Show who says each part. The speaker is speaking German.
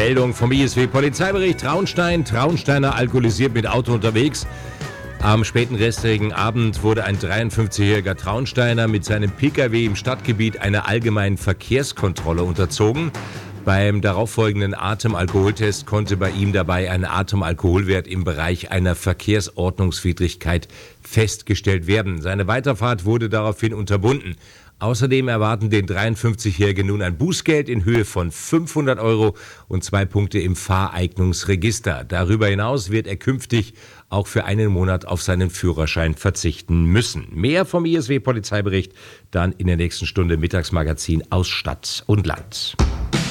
Speaker 1: Meldung vom ISW Polizeibericht Traunstein. Traunsteiner alkoholisiert mit Auto unterwegs. Am späten gestrigen Abend wurde ein 53-jähriger Traunsteiner mit seinem Pkw im Stadtgebiet einer allgemeinen Verkehrskontrolle unterzogen. Beim darauffolgenden Atemalkoholtest konnte bei ihm dabei ein Atemalkoholwert im Bereich einer Verkehrsordnungswidrigkeit festgestellt werden. Seine Weiterfahrt wurde daraufhin unterbunden. Außerdem erwarten den 53-Jährigen nun ein Bußgeld in Höhe von 500 € und 2 Punkte im Fahreignungsregister. Darüber hinaus wird er künftig auch für einen Monat auf seinen Führerschein verzichten müssen. Mehr vom ISW-Polizeibericht dann in der nächsten Stunde Mittagsmagazin aus Stadt und Land.